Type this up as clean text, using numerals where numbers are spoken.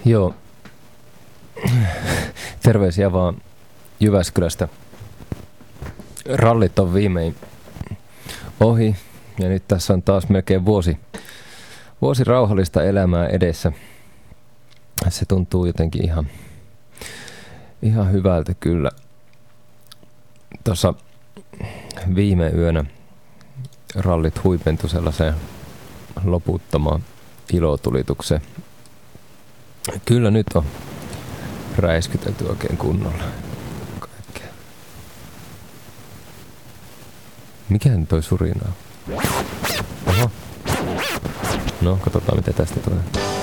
Joo. Terveisiä vaan Jyväskylästä. Rallit on viimein ohi ja nyt tässä on taas melkein vuosi rauhallista elämää edessä. Se tuntuu jotenkin ihan hyvältä kyllä. Tuossa viime yönä rallit huipentui sellaiseen loputtomaan ilotulitukseen. Kyllä nyt on räiskytelty oikein kunnolla kaikkea. Mikähän toi surina on? Oho. No, katsotaan mitä tästä tulee.